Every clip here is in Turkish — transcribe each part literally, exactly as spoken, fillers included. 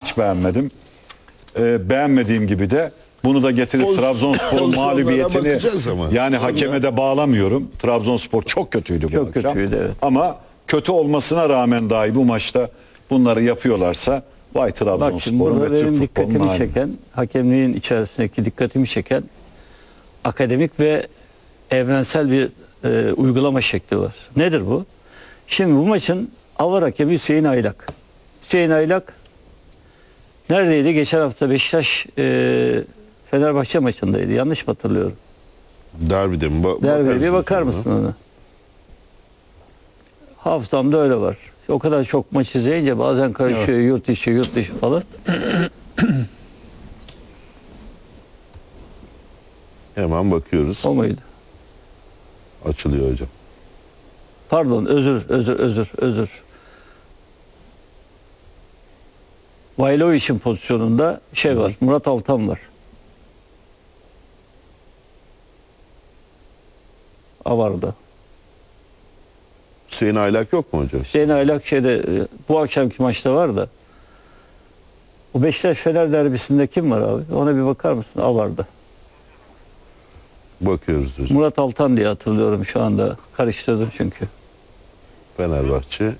hiç beğenmedim. Ee, beğenmediğim gibi de bunu da getirip Poz- Trabzonspor'un pozisyonlara mağlubiyetini bakacağız ama. yani hakeme de bağlamıyorum. Trabzonspor çok kötüydü bu Çok akşam. kötüydü, evet. Ama kötü olmasına rağmen dahi bu maçta bunları yapıyorlarsa vay Bak şimdi Trabzonspor'un burada ve Türk benim futbolunun dikkatimi hali. çeken, hakemliğin içerisindeki dikkatimi çeken akademik ve evrensel bir e, uygulama şekli var. Nedir bu? Şimdi bu maçın avar hakemi Hüseyin Aylak. Hüseyin Aylak neredeydi? Geçen hafta Beşiktaş e, Fenerbahçe maçındaydı. Yanlış mı hatırlıyorum? Derbide mi? Ba- Derbiye bir bakarsınız bakar ona. mısın ona? Hafızamda öyle var. O kadar çok maç izleyince bazen karışıyor, yurt içi, yurt dışı falan. Hemen bakıyoruz. O muydu? Açılıyor hocam. Pardon, özür, özür, özür, özür. Vaylovic'in pozisyonunda şey var, Murat Altan var. Avar'da. Hüseyin Aylak yok mu hocam? Hüseyin Aylak şeyde, e, bu akşamki maçta var da. O Beşiktaş Fener derbisinde kim var abi? Ona bir bakar mısın? Avar'da. Bakıyoruz hocam. Murat Altan diye hatırlıyorum şu anda. Karıştırdım çünkü. Fenerbahçe.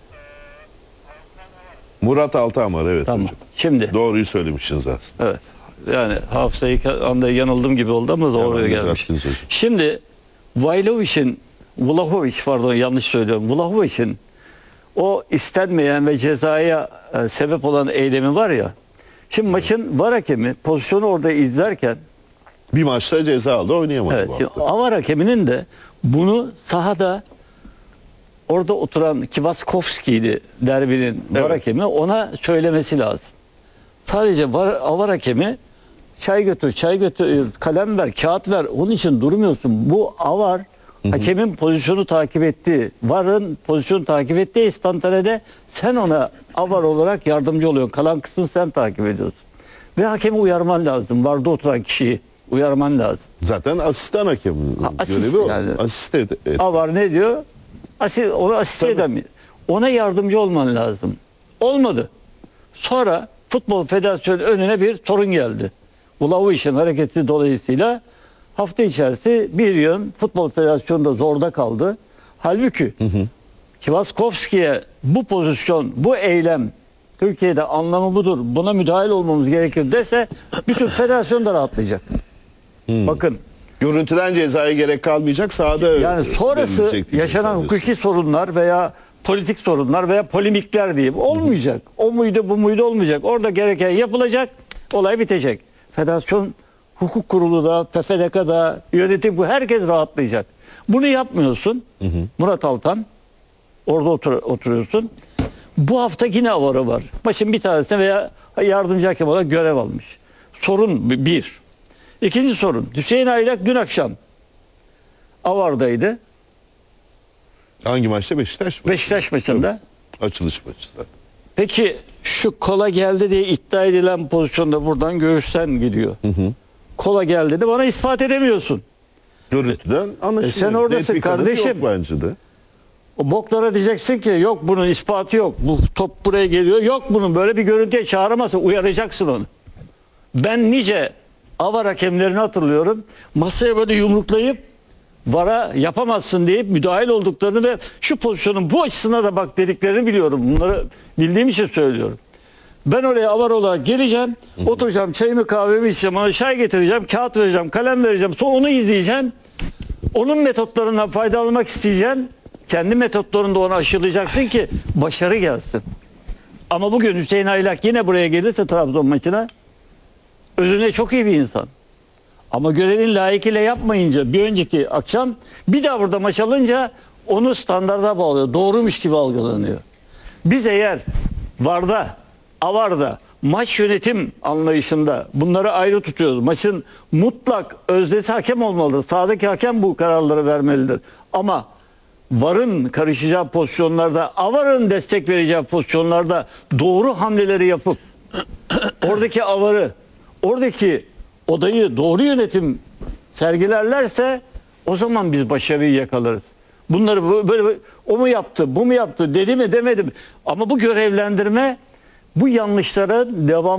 Murat Altan var, evet Tamam. hocam. Şimdi, Doğruyu söylemişsiniz aslında. evet. Yani hafızayı anda yanıldım gibi oldu ama doğruya Hemen gelmiş. düzelttiniz hocam. Şimdi Vaylovic'in, Vlahovic pardon yanlış söylüyorum. Vlahovic'in o istenmeyen ve cezaya e, sebep olan eylemi var ya. Şimdi maçın var hakemi pozisyonu orada izlerken Bir maçta ceza aldı, oynayamadı evet, bu şimdi hafta. var hakeminin de bunu sahada orada oturan Kivaskovski'ydi derbinin var Evet. hakemi, ona söylemesi lazım. Sadece var, var hakemi çay götür, çay götür, kalem ver, kağıt ver. Onun için durmuyorsun. Bu avar hakemin pozisyonu takip etti. Varın pozisyonu takip ettiği istantanede sen ona avar olarak yardımcı oluyorsun. Kalan kısmını sen takip ediyorsun. Ve hakemi uyarman lazım. Varda oturan kişiyi uyarman lazım. Zaten asistan hakemin asist görevi o. yani. Asist et. et. Avar ne diyor? Asist, onu asist edemiyor. Ona yardımcı olman lazım. Olmadı. Sonra Futbol Federasyonu önüne bir sorun geldi. Vlahovic'in hareketi dolayısıyla hafta içerisi bir yön Futbol Federasyonu da zorda kaldı. Halbuki Kivaskovski'ye bu pozisyon, bu eylem Türkiye'de anlamı budur. Buna müdahil olmamız gerekir dese bütün federasyon da rahatlayacak. Bakın. Görüntüden cezaya gerek kalmayacak, sahada Yani sonrası verilecek diye yaşanan sanıyorsun. hukuki sorunlar veya politik sorunlar veya polemikler diyeyim olmayacak. O muydu bu muydu olmayacak. Orada gereken yapılacak, olay bitecek. Federasyon Hukuk Kurulu da, P F D K da, yönetim bu herkes rahatlayacak. Bunu yapmıyorsun. Murat Altan orada otur, oturuyorsun. Bu hafta yine avarı var. Maçın bir tanesine veya yardımcı hakem olarak görev almış. Sorun bir. İkinci sorun. Hüseyin Aylak dün akşam avardaydı. Hangi maçta? Beşiktaş mı? Beşiktaş maçında. Açılış maçı zaten. Peki şu kola geldi diye iddia edilen pozisyonda buradan göğüsten gidiyor. Kola geldi de bana ispat edemiyorsun. Görüntüden anlaşılıyor. E sen oradasın Net bir kanıt kardeşim. Yok bence de. O boklara diyeceksin ki yok bunun ispatı yok. Bu top buraya geliyor. Yok bunun böyle bir görüntüye çağıramazsın. Uyaracaksın onu. Ben nice avar hakemlerini hatırlıyorum. Masaya böyle yumruklayıp vara yapamazsın deyip müdahil olduklarını ve şu pozisyonun bu açısına da bak dediklerini biliyorum. Bunları bildiğim için söylüyorum. Ben oraya avar olarak geleceğim. Oturacağım, çayımı kahvemi içeceğim. Ona çay getireceğim, kağıt vereceğim, kalem vereceğim. Sonra onu izleyeceğim. Onun metotlarından faydalanmak isteyeceğim. Kendi metotlarını da ona aşılayacaksın ki başarı gelsin. Ama bugün Hüseyin Aylak yine buraya gelirse Trabzon maçına özüne çok iyi bir insan. Ama görevin layıkıyla yapmayınca bir önceki akşam bir daha burada maç alınca onu standarda bağlıyor. Doğruymuş gibi algılanıyor. Biz eğer VAR'da, AVAR'da maç yönetim anlayışında bunları ayrı tutuyoruz. Maçın mutlak öznesi hakem olmalıdır. Sahadaki hakem bu kararları vermelidir. Ama VAR'ın karışacağı pozisyonlarda, AVAR'ın destek vereceği pozisyonlarda doğru hamleleri yapıp oradaki AVAR'ı, oradaki odayı doğru yönetim sergilerlerse o zaman biz başarıyı yakalarız. Bunları böyle o mu yaptı, bu mu yaptı, dedi mi demedi mi? Ama bu görevlendirme bu yanlışlara devam